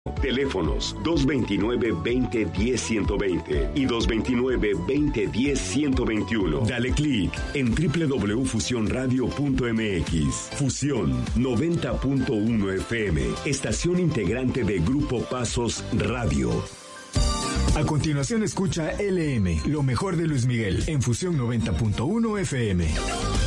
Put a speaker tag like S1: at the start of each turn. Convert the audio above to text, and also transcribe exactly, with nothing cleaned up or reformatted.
S1: Teléfonos dos dos nueve, veinte, diez, ciento veinte y dos dos nueve, veinte, diez, ciento veintiuno. Dale clic en doble u doble u doble u punto fusión radio punto m x. Fusión noventa punto uno F M, estación integrante de Grupo Pasos Radio.
S2: A continuación escucha L M, lo mejor de Luis Miguel, en Fusión noventa punto uno F M.